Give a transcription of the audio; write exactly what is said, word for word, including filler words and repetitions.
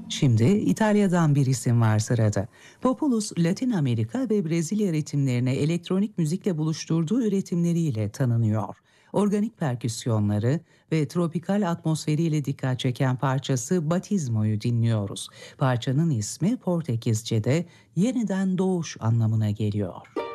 Şimdi İtalya'dan bir isim var sırada. Populus, Latin Amerika ve Brezilya ritimlerini elektronik müzikle buluşturduğu üretimleriyle tanınıyor. Organik perküsyonları ve tropikal atmosferiyle dikkat çeken parçası Batismo'yu dinliyoruz. Parçanın ismi Portekizce'de yeniden doğuş anlamına geliyor.